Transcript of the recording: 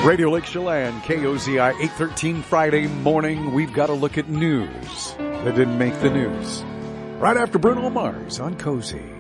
Radio Lake Chelan, KOZI, 8:13 Friday morning. We've got a look at news that didn't make the news. Right after Bruno Mars on Cozy.